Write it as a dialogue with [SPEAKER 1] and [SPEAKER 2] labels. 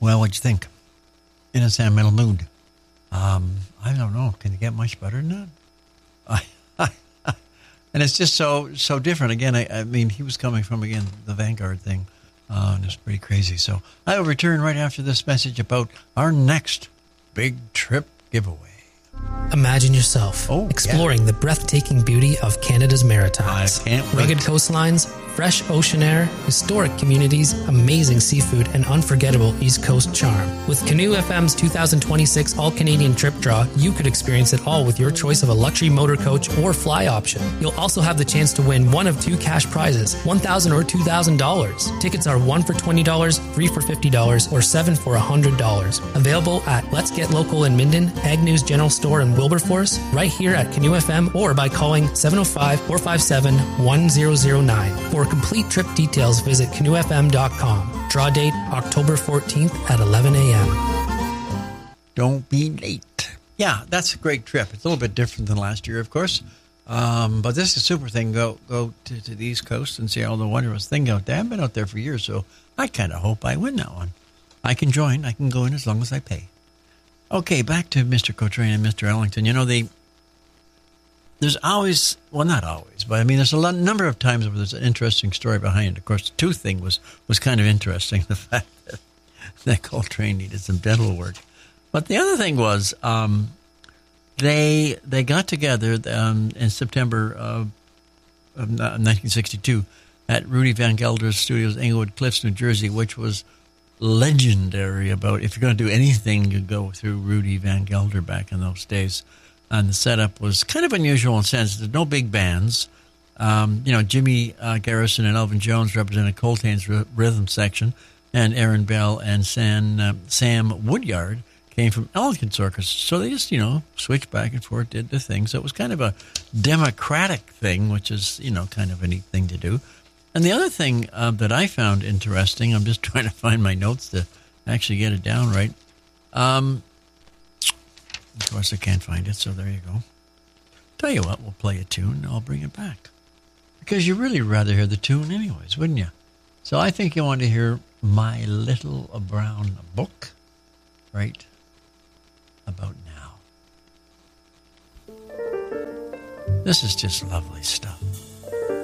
[SPEAKER 1] Well, what'd you think? In a sentimental mood. I don't know. Can you get much better than that? And it's just so different. Again, I mean, he was coming from, again, the Vanguard thing. And it's pretty crazy. So I will return right after this message about our next big trip giveaway.
[SPEAKER 2] Imagine yourself exploring the breathtaking beauty of Canada's Maritimes.
[SPEAKER 1] I can't wait.
[SPEAKER 2] Rugged coastlines, fresh ocean air, historic communities, amazing seafood, and unforgettable East Coast charm. With Canoe FM's 2026 All-Canadian Trip Draw, you could experience it all with your choice of a luxury motor coach or fly option. You'll also have the chance to win one of two cash prizes, $1,000 or $2,000. Tickets are 1 for $20, 3 for $50, or 7 for $100. Available at Let's Get Local in Minden, Agnew's General Store in Wilberforce, right here at Canoe FM, or by calling 705-457-1009. For complete trip details, visit canoefm.com. Draw date October 14th at 11 a.m.
[SPEAKER 1] Don't be late. Yeah, that's a great trip. It's a little bit different than last year, of course. But this is a super thing. Go to the East Coast and see all the wondrous thing out there. I've been out there for years, so I kind of hope I win that one. I can join. I can go in as long as I pay. Okay, back to Mr. Cochrane and Mr. Ellington. You know, there's always, well, not always, but I mean, there's a number of times where there's an interesting story behind it. Of course, the tooth thing was kind of interesting, the fact that Coltrane needed some dental work. But the other thing was they got together in September of 1962 at Rudy Van Gelder's studios, Englewood Cliffs, New Jersey, which was legendary about if you're going to do anything, you go through Rudy Van Gelder back in those days. And the setup was kind of unusual in the sense there's no big bands. Jimmy Garrison and Elvin Jones represented Coltrane's rhythm section, and Aaron Bell and Sam Woodyard came from Ellington's orchestra. So they just, switched back and forth, did the thing. So it was kind of a democratic thing, which is, kind of a neat thing to do. And the other thing that I found interesting, I'm just trying to find my notes to actually get it down right. Of course, I can't find it, so there you go. Tell you what, we'll play a tune, and I'll bring it back. Because you'd really rather hear the tune anyways, wouldn't you? So I think you want to hear My Little Brown Book right about now. This is just lovely stuff.